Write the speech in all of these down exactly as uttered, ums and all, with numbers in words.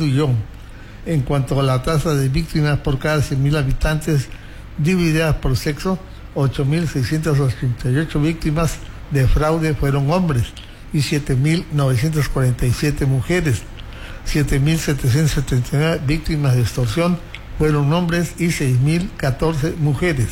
disminuyó. En cuanto a la tasa de víctimas por cada cien mil habitantes divididas por sexo, ocho mil seiscientas ochenta y ocho víctimas de fraude fueron hombres y siete mil novecientas cuarenta y siete mujeres. siete mil setecientas setenta y nueve víctimas de extorsión fueron hombres y seis mil catorce mujeres.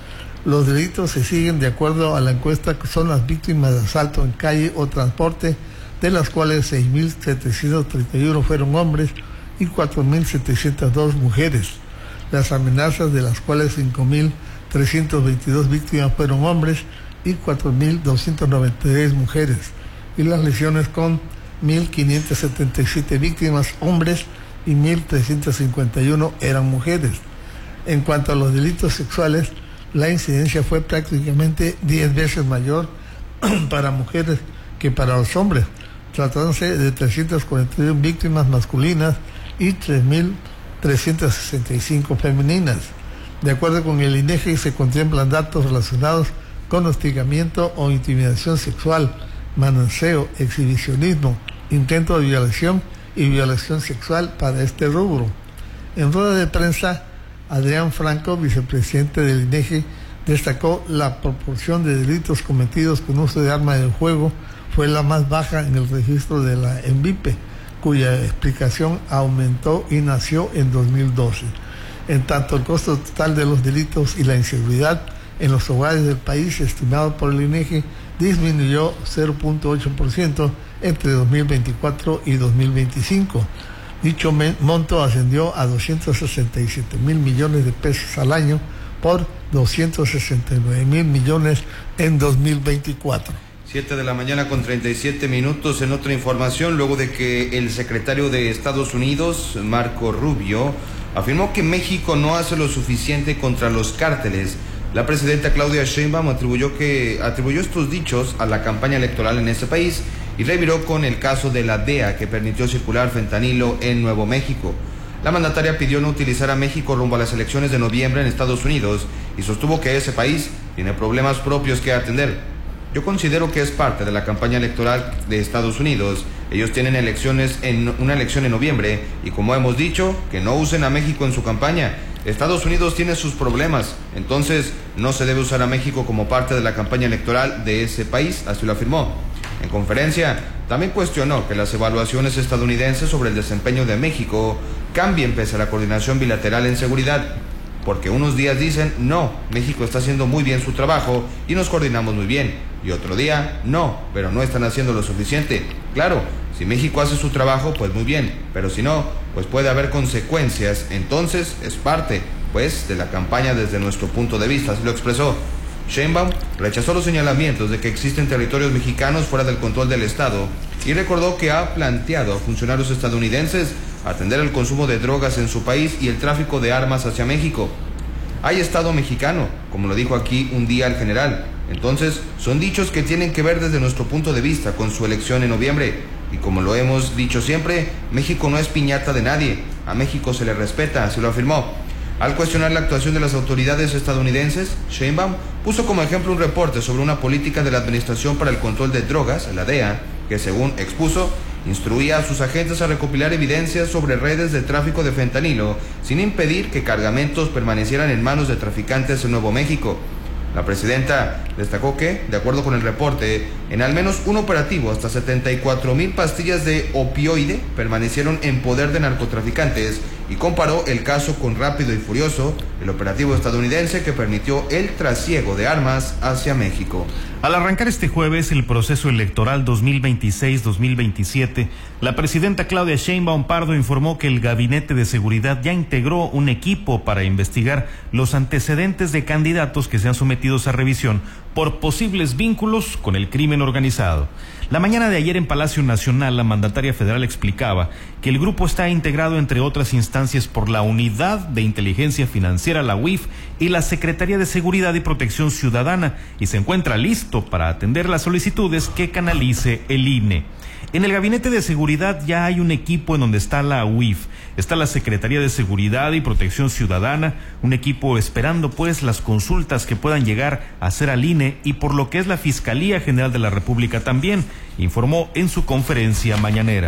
Los delitos se siguen de acuerdo a la encuesta, que son las víctimas de asalto en calle o transporte, de las cuales seis mil setecientos treinta y uno fueron hombres y cuatro mil setecientas dos mujeres. Las amenazas, de las cuales cinco mil trescientas veintidós víctimas fueron hombres y cuatro mil doscientas noventa y seis mujeres. Y las lesiones, con mil quinientas setenta y siete víctimas hombres y mil trescientas cincuenta y uno eran mujeres. En cuanto a los delitos sexuales, la incidencia fue prácticamente diez veces mayor para mujeres que para los hombres, tratándose de trescientas cuarenta y uno víctimas masculinas y tres mil trescientas sesenta y cinco femeninas. De acuerdo con el INEGI, se contemplan datos relacionados con hostigamiento o intimidación sexual, manoseо, exhibicionismo, intento de violación y violación sexual para este rubro. En rueda de prensa, Adrián Franco, vicepresidente del INEGI, destacó la proporción de delitos cometidos con uso de arma de fuego fue la más baja en el registro de la ENVIPE, cuya explicación aumentó y nació en dos mil doce. En tanto, el costo total de los delitos y la inseguridad en los hogares del país, estimado por el INEGI, disminuyó cero punto ocho por ciento entre dos mil veinticuatro y dos mil veinticinco. Dicho monto ascendió a doscientos sesenta y siete mil millones de pesos al año por doscientos sesenta y nueve mil millones en dos mil veinticuatro. Siete de la mañana con treinta y siete minutos. En otra información, luego de que el secretario de Estados Unidos, Marco Rubio, afirmó que México no hace lo suficiente contra los cárteles, la presidenta Claudia Sheinbaum atribuyó, que, atribuyó estos dichos a la campaña electoral en ese país y reviró con el caso de la D E A, que permitió circular fentanilo en Nuevo México. La mandataria pidió no utilizar a México rumbo a las elecciones de noviembre en Estados Unidos y sostuvo que ese país tiene problemas propios que atender. Yo considero que es parte de la campaña electoral de Estados Unidos. Ellos tienen elecciones en una elección en noviembre y, como hemos dicho, que no usen a México en su campaña. Estados Unidos tiene sus problemas, entonces no se debe usar a México como parte de la campaña electoral de ese país, así lo afirmó. En conferencia, también cuestionó que las evaluaciones estadounidenses sobre el desempeño de México cambien pese a la coordinación bilateral en seguridad, porque unos días dicen, no, México está haciendo muy bien su trabajo y nos coordinamos muy bien, y otro día, no, pero no están haciendo lo suficiente. Claro, si México hace su trabajo, pues muy bien, pero si no, pues puede haber consecuencias, entonces es parte, pues, de la campaña desde nuestro punto de vista, así lo expresó. Sheinbaum rechazó los señalamientos de que existen territorios mexicanos fuera del control del Estado y recordó que ha planteado a funcionarios estadounidenses atender el consumo de drogas en su país y el tráfico de armas hacia México. Hay Estado mexicano, como lo dijo aquí un día el general. Entonces, son dichos que tienen que ver desde nuestro punto de vista con su elección en noviembre. Y como lo hemos dicho siempre, México no es piñata de nadie. A México se le respeta, así lo afirmó. Al cuestionar la actuación de las autoridades estadounidenses, Sheinbaum puso como ejemplo un reporte sobre una política de la Administración para el Control de Drogas, la D E A, que según expuso, instruía a sus agentes a recopilar evidencias sobre redes de tráfico de fentanilo sin impedir que cargamentos permanecieran en manos de traficantes en Nuevo México. La presidenta destacó que, de acuerdo con el reporte, en al menos un operativo hasta setenta y cuatro mil pastillas de opioide permanecieron en poder de narcotraficantes y comparó el caso con Rápido y Furioso, el operativo estadounidense que permitió el trasiego de armas hacia México. Al arrancar este jueves el proceso electoral dos mil veintiséis dos mil veintisiete, la presidenta Claudia Sheinbaum Pardo informó que el Gabinete de Seguridad ya integró un equipo para investigar los antecedentes de candidatos que sean sometidos a revisión por posibles vínculos con el crimen organizado. La mañana de ayer en Palacio Nacional, la mandataria federal explicaba que el grupo está integrado, entre otras instancias, por la Unidad de Inteligencia Financiera, la U I F, y la Secretaría de Seguridad y Protección Ciudadana, y se encuentra listo para atender las solicitudes que canalice el I N E. En el Gabinete de Seguridad ya hay un equipo en donde está la U I F, está la Secretaría de Seguridad y Protección Ciudadana, un equipo esperando pues las consultas que puedan llegar a hacer al I N E, y por lo que es la Fiscalía General de la República también, informó en su conferencia mañanera.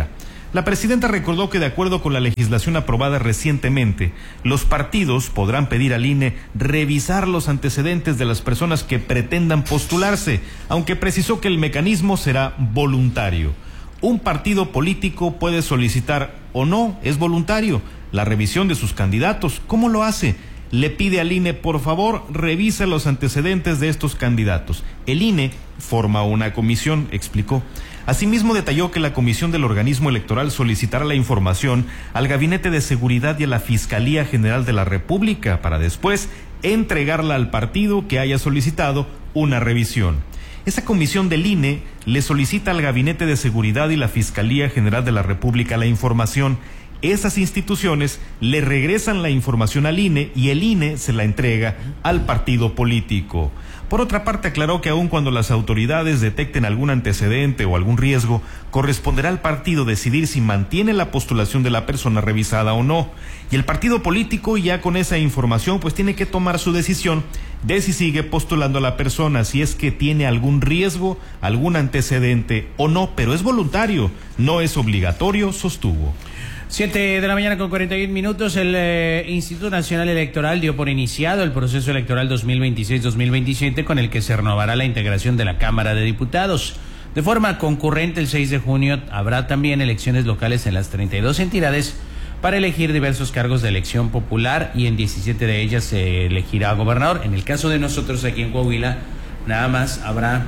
La presidenta recordó que de acuerdo con la legislación aprobada recientemente, los partidos podrán pedir al I N E revisar los antecedentes de las personas que pretendan postularse, aunque precisó que el mecanismo será voluntario. Un partido político puede solicitar o no, es voluntario, la revisión de sus candidatos. ¿Cómo lo hace? Le pide al I N E, por favor, revise los antecedentes de estos candidatos. El I N E forma una comisión, explicó. Asimismo, detalló que la comisión del organismo electoral solicitará la información al Gabinete de Seguridad y a la Fiscalía General de la República para después entregarla al partido que haya solicitado una revisión. Esa comisión del I N E le solicita al Gabinete de Seguridad y la Fiscalía General de la República la información. Esas instituciones le regresan la información al I N E y el I N E se la entrega al partido político. Por otra parte, aclaró que aun cuando las autoridades detecten algún antecedente o algún riesgo, corresponderá al partido decidir si mantiene la postulación de la persona revisada o no. Y el partido político, ya con esa información, pues tiene que tomar su decisión de si sigue postulando a la persona, si es que tiene algún riesgo, algún antecedente o no, pero es voluntario, no es obligatorio, sostuvo. Siete de la mañana con cuarenta y un minutos. El eh, Instituto Nacional Electoral dio por iniciado el proceso electoral dos mil veintiséis dos mil veintisiete, con el que se renovará la integración de la Cámara de Diputados. De forma concurrente, el seis de junio habrá también elecciones locales en las treinta y dos entidades para elegir diversos cargos de elección popular, y en diecisiete de ellas se elegirá gobernador. En el caso de nosotros aquí en Coahuila, nada más habrá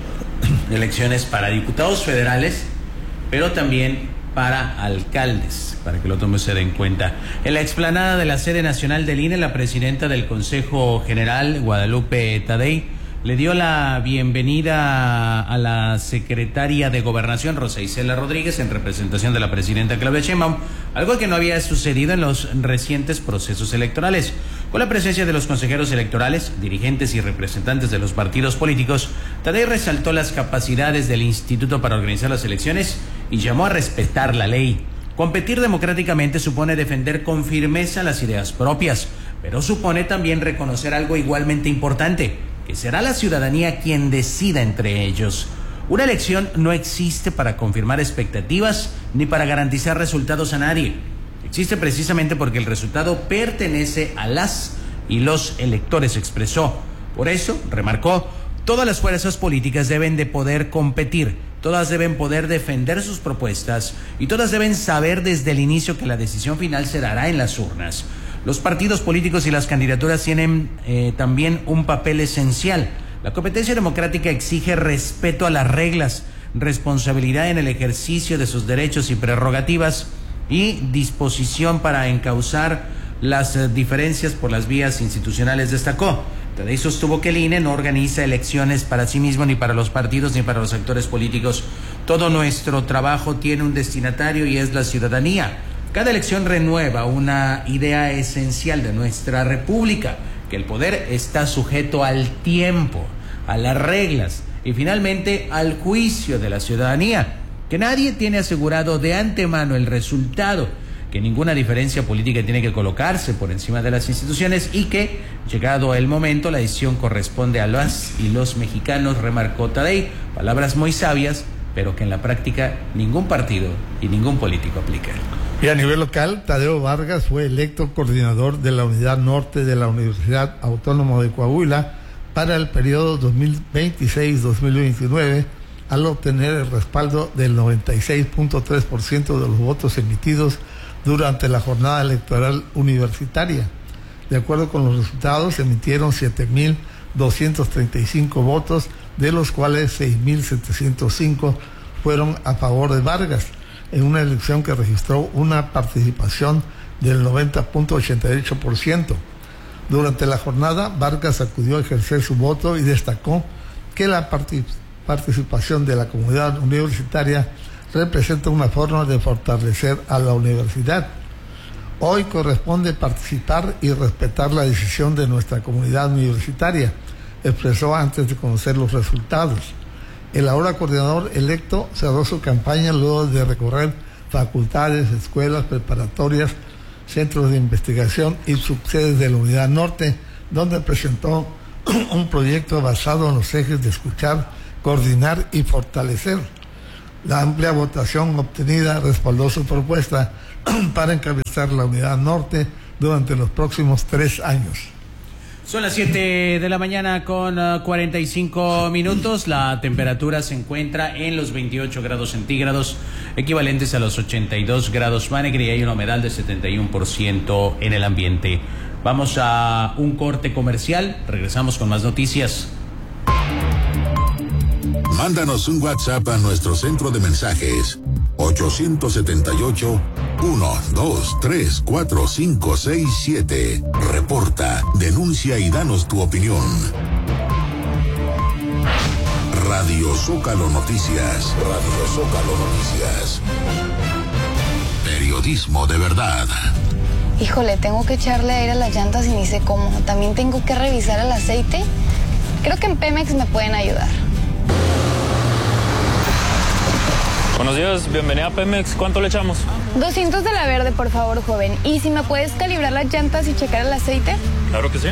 elecciones para diputados federales, pero también para alcaldes, para que lo tome usted en cuenta. En la explanada de la sede nacional del I N E, la presidenta del Consejo General, Guadalupe Tadei, le dio la bienvenida a la secretaria de Gobernación, Rosa Isela Rodríguez, en representación de la presidenta Claudia Sheinbaum, algo que no había sucedido en los recientes procesos electorales. Con la presencia de los consejeros electorales, dirigentes y representantes de los partidos políticos, Tadei resaltó las capacidades del instituto para organizar las elecciones y llamó a respetar la ley. Competir democráticamente supone defender con firmeza las ideas propias, pero supone también reconocer algo igualmente importante, que será la ciudadanía quien decida entre ellos. Una elección no existe para confirmar expectativas ni para garantizar resultados a nadie. Existe precisamente porque el resultado pertenece a las y los electores, expresó. Por eso, remarcó, todas las fuerzas políticas deben de poder competir, todas deben poder defender sus propuestas y todas deben saber desde el inicio que la decisión final se dará en las urnas. Los partidos políticos y las candidaturas tienen eh, también un papel esencial. La competencia democrática exige respeto a las reglas, responsabilidad en el ejercicio de sus derechos y prerrogativas y disposición para encauzar las eh, diferencias por las vías institucionales, destacó. Tadei sostuvo que el I N E no organiza elecciones para sí mismo, ni para los partidos, ni para los actores políticos. Todo nuestro trabajo tiene un destinatario y es la ciudadanía. Cada elección renueva una idea esencial de nuestra república, que el poder está sujeto al tiempo, a las reglas y finalmente al juicio de la ciudadanía, que nadie tiene asegurado de antemano el resultado, que ninguna diferencia política tiene que colocarse por encima de las instituciones y que, llegado el momento, la decisión corresponde a las y los mexicanos, remarcó Tadei. Palabras muy sabias, pero que en la práctica ningún partido y ningún político aplica. Y a nivel local, Tadeo Vargas fue electo coordinador de la Unidad Norte de la Universidad Autónoma de Coahuila para el periodo dos mil veintiséis dos mil veintinueve, al obtener el respaldo del noventa y seis punto tres por ciento de los votos emitidos durante la jornada electoral universitaria. De acuerdo con los resultados, se emitieron siete mil doscientos treinta y cinco votos, de los cuales seis mil setecientos cinco fueron a favor de Vargas, en una elección que registró una participación del noventa punto ochenta y ocho por ciento. Durante la jornada, Vargas acudió a ejercer su voto y destacó que la partic- participación de la comunidad universitaria representa una forma de fortalecer a la universidad. Hoy corresponde participar y respetar la decisión de nuestra comunidad universitaria, expresó antes de conocer los resultados. El ahora coordinador electo cerró su campaña luego de recorrer facultades, escuelas preparatorias, centros de investigación y subsedes de la Unidad Norte, donde presentó un proyecto basado en los ejes de escuchar, coordinar y fortalecer. La amplia votación obtenida respaldó su propuesta para encabezar la Unidad Norte durante los próximos tres años. Son las siete de la mañana con uh, cuarenta y cinco minutos. La temperatura se encuentra en los veintiocho grados centígrados, equivalentes a los ochenta y dos grados Fahrenheit, y hay una humedad de setenta y uno por ciento en el ambiente. Vamos a un corte comercial. Regresamos con más noticias. Mándanos un WhatsApp a nuestro centro de mensajes ocho siete ocho, uno dos tres cuatro cinco seis siete. Reporta, denuncia y danos tu opinión. Radio Zócalo Noticias. Radio Zócalo Noticias. Periodismo de verdad. Híjole, tengo que echarle aire a las llantas y ni sé cómo. También tengo que revisar el aceite. Creo que en Pemex me pueden ayudar. Buenos días, bienvenida a Pemex. ¿Cuánto le echamos? doscientos de la verde, por favor, joven. ¿Y si me puedes calibrar las llantas y checar el aceite? Claro que sí.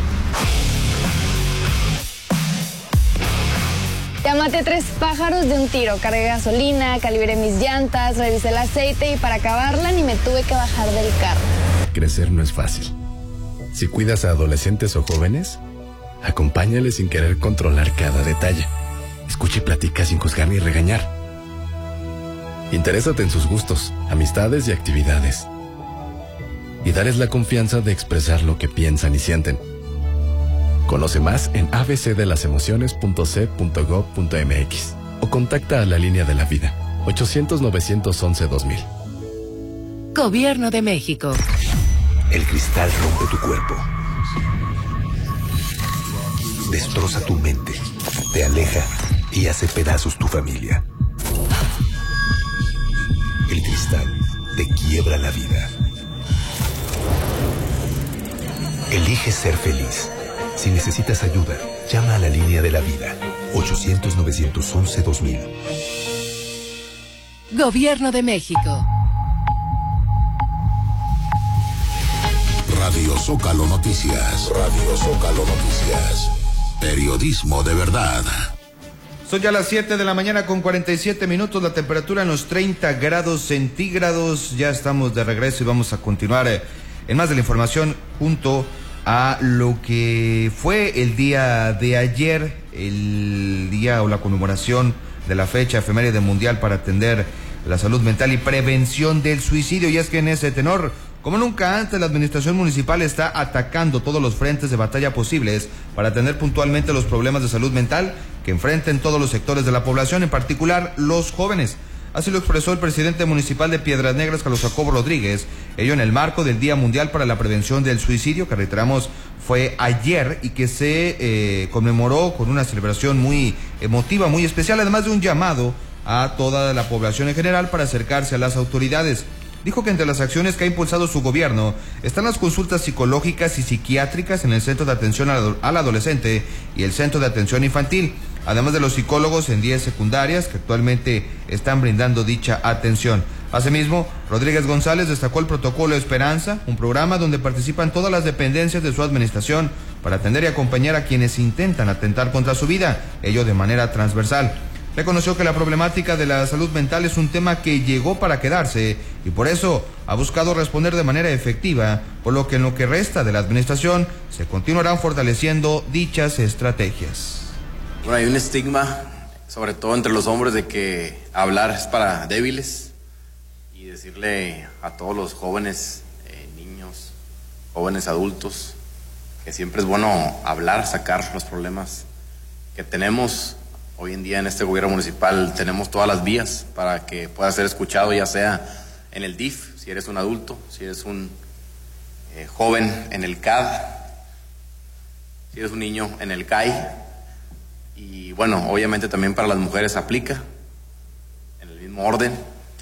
Ya maté tres pájaros de un tiro. Cargué gasolina, calibré mis llantas, revisé el aceite y para acabarla ni me tuve que bajar del carro. Crecer no es fácil. Si cuidas a adolescentes o jóvenes, acompáñales sin querer controlar cada detalle. Escucha y platica sin juzgar ni regañar. Interésate en sus gustos, amistades y actividades. Y dales la confianza de expresar lo que piensan y sienten. Conoce más en a b c de las emociones punto c punto gob punto m x o contacta a la línea de la vida ochocientos, novecientos once, dos mil. Gobierno de México. El cristal rompe tu cuerpo. Destroza tu mente, te aleja y hace pedazos tu familia. El cristal te quiebra la vida. Elige ser feliz. Si necesitas ayuda, llama a la línea de la vida. ochocientos, novecientos once, dos mil. Gobierno de México. Radio Zócalo Noticias. Radio Zócalo Noticias. Periodismo de verdad. Son ya las siete de la mañana con cuarenta y siete minutos, la temperatura en los treinta grados centígrados. Ya estamos de regreso y vamos a continuar eh, en más de la información junto a lo que fue el día de ayer, el día o la conmemoración de la fecha efeméride mundial para atender la salud mental y prevención del suicidio. Y es que en ese tenor, como nunca antes, la administración municipal está atacando todos los frentes de batalla posibles para atender puntualmente los problemas de salud mental que enfrenten todos los sectores de la población, en particular los jóvenes. Así lo expresó el presidente municipal de Piedras Negras, Carlos Jacobo Rodríguez, ello en el marco del Día Mundial para la Prevención del Suicidio, que reiteramos fue ayer y que se eh, conmemoró con una celebración muy emotiva, muy especial, además de un llamado a toda la población en general para acercarse a las autoridades. Dijo que entre las acciones que ha impulsado su gobierno están las consultas psicológicas y psiquiátricas en el Centro de Atención al, al Adolescente y el Centro de Atención Infantil, además de los psicólogos en diez secundarias que actualmente están brindando dicha atención. Asimismo, Rodríguez González destacó el protocolo Esperanza, un programa donde participan todas las dependencias de su administración para atender y acompañar a quienes intentan atentar contra su vida, ello de manera transversal. Reconoció que la problemática de la salud mental es un tema que llegó para quedarse y por eso ha buscado responder de manera efectiva, por lo que en lo que resta de la administración se continuarán fortaleciendo dichas estrategias. Bueno, hay un estigma, sobre todo entre los hombres, de que hablar es para débiles, y decirle a todos los jóvenes, eh, niños, jóvenes adultos, que siempre es bueno hablar, sacar los problemas que tenemos. Hoy en día en este gobierno municipal tenemos todas las vías para que pueda ser escuchado, ya sea en el D I F, si eres un adulto, si eres un eh, joven en el C A D, si eres un niño en el C A I, y bueno, obviamente también para las mujeres aplica en el mismo orden.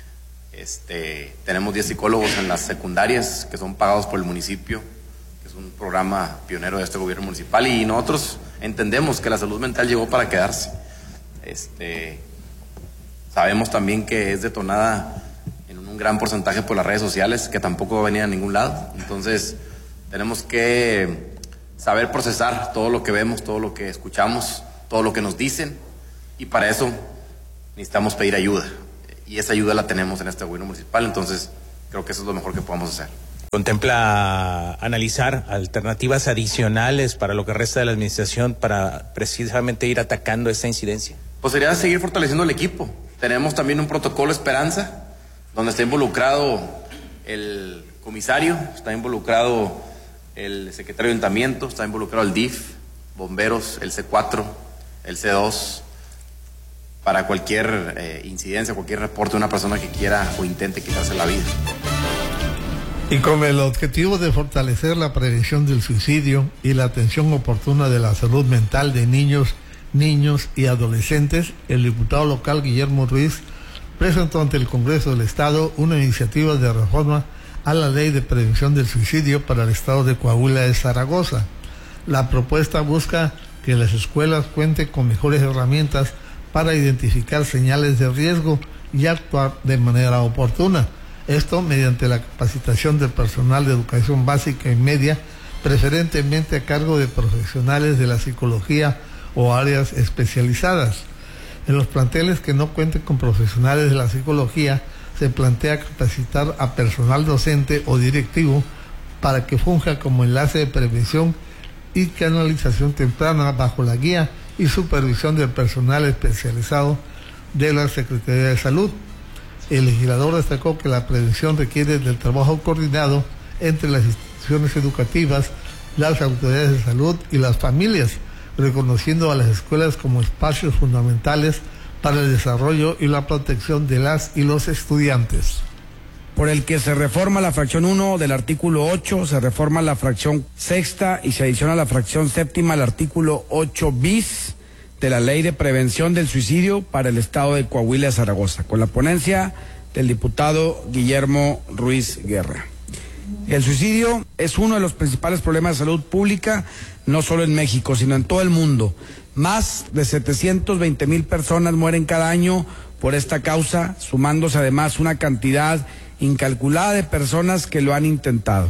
Este, tenemos diez psicólogos en las secundarias que son pagados por el municipio, que es un programa pionero de este gobierno municipal, y nosotros entendemos que la salud mental llegó para quedarse. Este, sabemos también que es detonada en un gran porcentaje por las redes sociales, que tampoco va a venir a ningún lado. Entonces tenemos que saber procesar todo lo que vemos, todo lo que escuchamos, todo lo que nos dicen, y para eso necesitamos pedir ayuda. y esa ayuda la tenemos en este gobierno municipal, entonces creo que eso es lo mejor que podemos hacer. ¿Contempla analizar alternativas adicionales para lo que resta de la administración para precisamente ir atacando esta incidencia? Pues sería seguir fortaleciendo el equipo. Tenemos también un protocolo Esperanza, donde está involucrado el comisario, está involucrado el secretario de ayuntamiento, está involucrado el D I F, bomberos, el C cuatro, el C dos, para cualquier eh, incidencia, cualquier reporte de una persona que quiera o intente quitarse la vida. Y con el objetivo de fortalecer la prevención del suicidio y la atención oportuna de la salud mental de niños, niños y adolescentes, el diputado local Guillermo Ruiz presentó ante el Congreso del Estado una iniciativa de reforma a la Ley de Prevención del Suicidio para el Estado de Coahuila de Zaragoza. La propuesta busca que las escuelas cuenten con mejores herramientas para identificar señales de riesgo y actuar de manera oportuna. Esto mediante la capacitación del personal de educación básica y media, preferentemente a cargo de profesionales de la psicología o áreas especializadas. En los planteles que no cuenten con profesionales de la psicología, se plantea capacitar a personal docente o directivo para que funja como enlace de prevención y canalización temprana bajo la guía y supervisión del personal especializado de la Secretaría de Salud. El legislador destacó que la prevención requiere del trabajo coordinado entre las instituciones educativas, las autoridades de salud y las familias, reconociendo a las escuelas como espacios fundamentales para el desarrollo y la protección de las y los estudiantes. Por el que se reforma la fracción uno del artículo ocho, se reforma la fracción sexta y se adiciona la fracción séptima al artículo ocho bis de la Ley de Prevención del Suicidio para el Estado de Coahuila de Zaragoza, con la ponencia del diputado Guillermo Ruiz Guerra. El suicidio es uno de los principales problemas de salud pública, no solo en México, sino en todo el mundo. Más de setecientos veinte mil personas mueren cada año por esta causa, sumándose además una cantidad incalculada de personas que lo han intentado.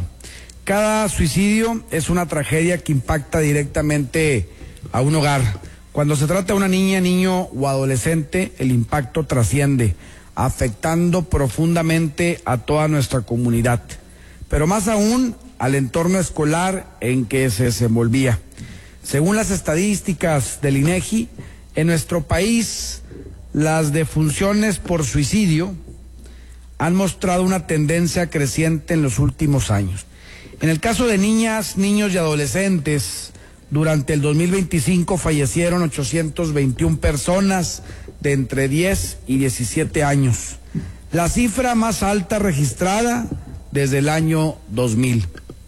Cada suicidio es una tragedia que impacta directamente a un hogar. Cuando se trata de una niña, niño o adolescente, el impacto trasciende, afectando profundamente a toda nuestra comunidad, pero más aún al entorno escolar en que se desenvolvía. Según las estadísticas del INEGI, en nuestro país las defunciones por suicidio han mostrado una tendencia creciente en los últimos años. En el caso de niñas, niños y adolescentes, durante el dos mil veinticinco fallecieron ochocientas veintiuna personas de entre diez y diecisiete años, la cifra más alta registrada desde el año dos mil.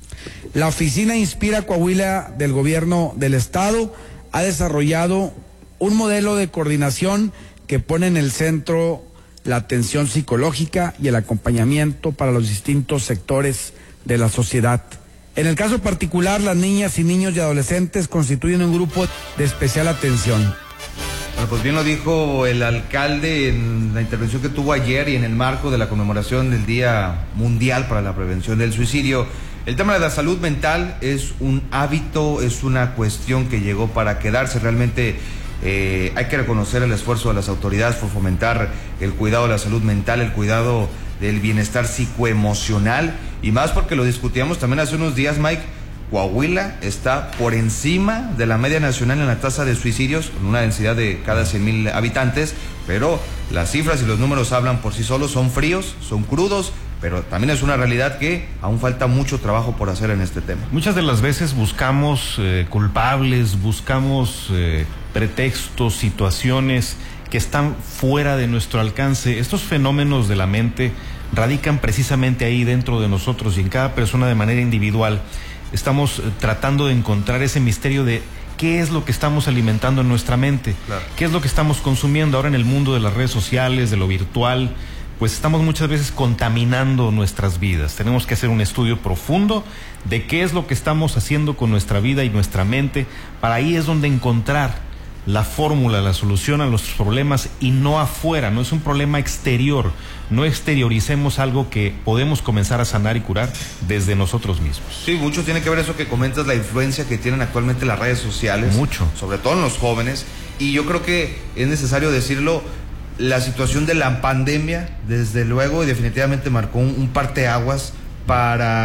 La oficina Inspira Coahuila del Gobierno del Estado ha desarrollado un modelo de coordinación que pone en el centro la atención psicológica y el acompañamiento para los distintos sectores de la sociedad. En el caso particular, las niñas y niños y adolescentes constituyen un grupo de especial atención. Bueno, pues bien lo dijo el alcalde en la intervención que tuvo ayer y en el marco de la conmemoración del Día Mundial para la Prevención del Suicidio. El tema de la salud mental es un hábito, es una cuestión que llegó para quedarse. Realmente eh, hay que reconocer el esfuerzo de las autoridades por fomentar el cuidado de la salud mental, el cuidado del bienestar psicoemocional, y más porque lo discutíamos también hace unos días, Mike. Coahuila está por encima de la media nacional en la tasa de suicidios, con una densidad de cada cien mil habitantes, pero las cifras y los números hablan por sí solos, son fríos, son crudos, pero también es una realidad que aún falta mucho trabajo por hacer en este tema. Muchas de las veces buscamos eh, culpables, buscamos eh, pretextos, situaciones que están fuera de nuestro alcance. Estos fenómenos de la mente radican precisamente ahí dentro de nosotros y en cada persona de manera individual. Estamos eh, tratando de encontrar ese misterio de qué es lo que estamos alimentando en nuestra mente, claro. Qué es lo que estamos consumiendo ahora en el mundo de las redes sociales, de lo virtual. Pues estamos muchas veces contaminando nuestras vidas. Tenemos que hacer un estudio profundo de qué es lo que estamos haciendo con nuestra vida y nuestra mente. Para ahí es donde encontrar la fórmula, la solución a los problemas, y no afuera, no es un problema exterior. No exterioricemos algo que podemos comenzar a sanar y curar desde nosotros mismos. Sí, mucho tiene que ver eso que comentas, la influencia que tienen actualmente las redes sociales. Mucho. Sobre todo en los jóvenes. Y yo creo que es necesario decirlo, La situación de la pandemia, desde luego, y definitivamente marcó un, un parteaguas para